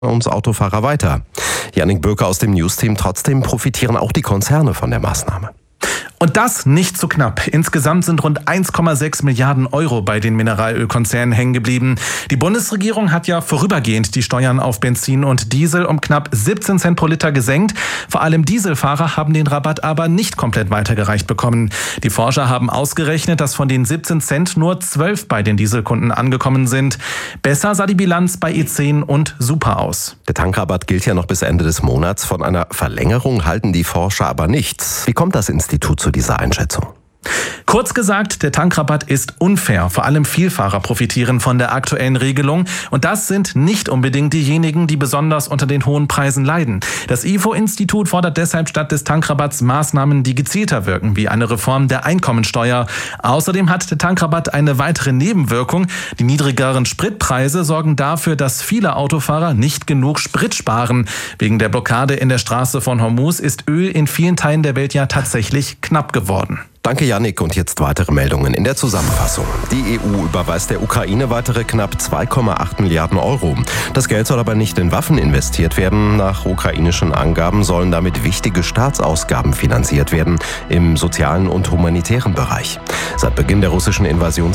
uns Autofahrer weiter. Jannik Bürker aus dem Newsteam. Trotzdem profitieren auch die Konzerne von der Maßnahme. Und das nicht zu knapp. Insgesamt sind rund 1,6 Milliarden Euro bei den Mineralölkonzernen hängen geblieben. Die Bundesregierung hat ja vorübergehend die Steuern auf Benzin und Diesel um knapp 17 Cent pro Liter gesenkt. Vor allem Dieselfahrer haben den Rabatt aber nicht komplett weitergereicht bekommen. Die Forscher haben ausgerechnet, dass von den 17 Cent nur 12 bei den Dieselkunden angekommen sind. Besser sah die Bilanz bei E10 und Super aus. Der Tankrabatt gilt ja noch bis Ende des Monats. Von einer Verlängerung halten die Forscher aber nichts. Wie kommt das Institut zu dieser Einschätzung? Kurz gesagt, der Tankrabatt ist unfair. Vor allem Vielfahrer profitieren von der aktuellen Regelung. Und das sind nicht unbedingt diejenigen, die besonders unter den hohen Preisen leiden. Das IFO-Institut fordert deshalb statt des Tankrabatts Maßnahmen, die gezielter wirken, wie eine Reform der Einkommensteuer. Außerdem hat der Tankrabatt eine weitere Nebenwirkung. Die niedrigeren Spritpreise sorgen dafür, dass viele Autofahrer nicht genug Sprit sparen. Wegen der Blockade in der Straße von Hormuz ist Öl in vielen Teilen der Welt ja tatsächlich knapp geworden. Danke, Jannik. Und jetzt weitere Meldungen in der Zusammenfassung. Die EU überweist der Ukraine weitere knapp 2,8 Milliarden Euro. Das Geld soll aber nicht in Waffen investiert werden. Nach ukrainischen Angaben sollen damit wichtige Staatsausgaben finanziert werden im sozialen und humanitären Bereich. Seit Beginn der russischen Invasion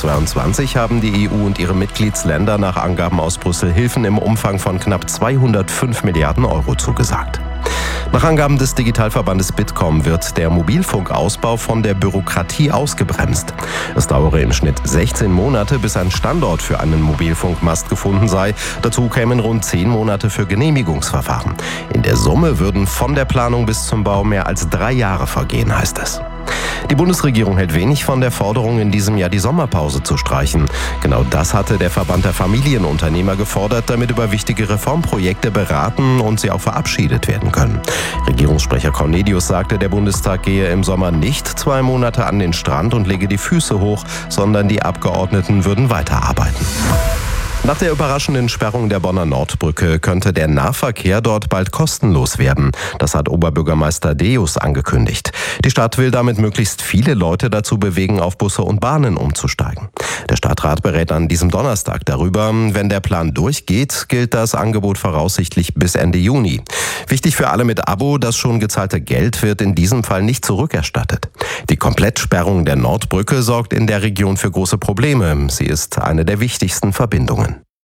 2022 haben die EU und ihre Mitgliedsländer nach Angaben aus Brüssel Hilfen im Umfang von knapp 205 Milliarden Euro zugesagt. Nach Angaben des Digitalverbandes Bitkom wird der Mobilfunkausbau von der Bürokratie ausgebremst. Es dauere im Schnitt 16 Monate, bis ein Standort für einen Mobilfunkmast gefunden sei. Dazu kämen rund 10 Monate für Genehmigungsverfahren. In der Summe würden von der Planung bis zum Bau mehr als 3 Jahre vergehen, heißt es. Die Bundesregierung hält wenig von der Forderung, in diesem Jahr die Sommerpause zu streichen. Genau das hatte der Verband der Familienunternehmer gefordert, damit über wichtige Reformprojekte beraten und sie auch verabschiedet werden können. Regierungssprecher Cornelius sagte, der Bundestag gehe im Sommer nicht 2 Monate an den Strand und lege die Füße hoch, sondern die Abgeordneten würden weiterarbeiten. Nach der überraschenden Sperrung der Bonner Nordbrücke könnte der Nahverkehr dort bald kostenlos werden. Das hat Oberbürgermeister Deus angekündigt. Die Stadt will damit möglichst viele Leute dazu bewegen, auf Busse und Bahnen umzusteigen. Der Stadtrat berät an diesem Donnerstag darüber. Wenn der Plan durchgeht, gilt das Angebot voraussichtlich bis Ende Juni. Wichtig für alle mit Abo, das schon gezahlte Geld wird in diesem Fall nicht zurückerstattet. Die Komplettsperrung der Nordbrücke sorgt in der Region für große Probleme. Sie ist eine der wichtigsten Verbindungen.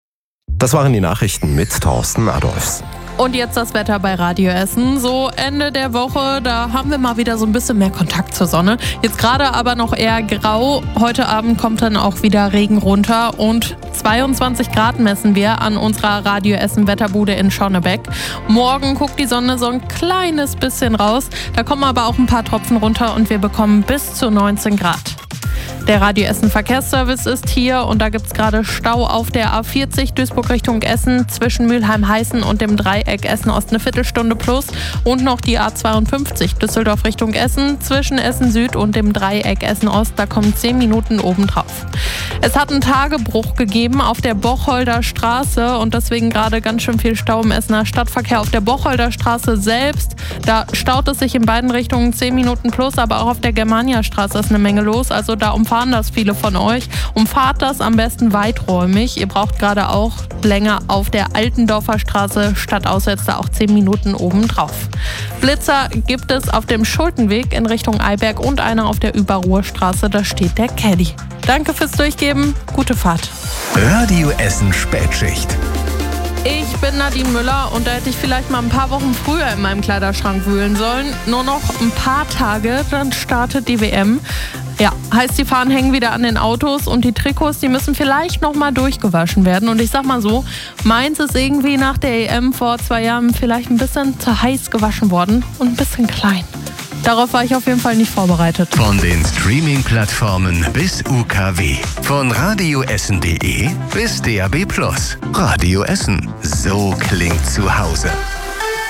Das waren die Nachrichten mit Thorsten Adolfs. Und jetzt das Wetter bei Radio Essen. So Ende der Woche, da haben wir mal wieder so ein bisschen mehr Kontakt zur Sonne. Jetzt gerade aber noch eher grau. Heute Abend kommt dann auch wieder Regen runter und 22 Grad messen wir an unserer Radio Essen Wetterbude in Schonnebeck. Morgen guckt die Sonne so ein kleines bisschen raus. Da kommen aber auch ein paar Tropfen runter und wir bekommen bis zu 19 Grad. Der Radio Essen Verkehrsservice ist hier und da gibt es gerade Stau auf der A40 Duisburg Richtung Essen zwischen Mülheim-Heißen und dem Dreieck Essen-Ost eine Viertelstunde plus und noch die A52 Düsseldorf Richtung Essen zwischen Essen-Süd und dem Dreieck Essen-Ost, da kommen 10 Minuten obendrauf. Es hat einen Tagebruch gegeben auf der Bocholder Straße und deswegen gerade ganz schön viel Stau im Essener Stadtverkehr. Auf der Bocholder Straße selbst, da staut es sich in beiden Richtungen 10 Minuten plus, aber auch auf der Germania-Straße ist eine Menge los, also da umfahren das viele von euch. Umfahrt das am besten weiträumig. Ihr braucht gerade auch länger auf der Altendorfer Straße statt Aussetzer auch 10 Minuten obendrauf. Blitzer gibt es auf dem Schultenweg in Richtung Eiberg und einer auf der Überruhrstraße. Da steht der Caddy. Danke fürs Durchgeben. Gute Fahrt. Radio Essen Spätschicht. Ich bin Nadine Müller und da hätte ich vielleicht mal ein paar Wochen früher in meinem Kleiderschrank wühlen sollen. Nur noch ein paar Tage, dann startet die WM. Ja, heißt, die Fahnen hängen wieder an den Autos und die Trikots, die müssen vielleicht noch mal durchgewaschen werden. Und ich sag mal so, meins ist irgendwie nach der EM vor 2 Jahren vielleicht ein bisschen zu heiß gewaschen worden und ein bisschen klein. Darauf war ich auf jeden Fall nicht vorbereitet. Von den Streaming-Plattformen bis UKW. Von radioessen.de bis DAB+. Radio Essen. So klingt zu Hause.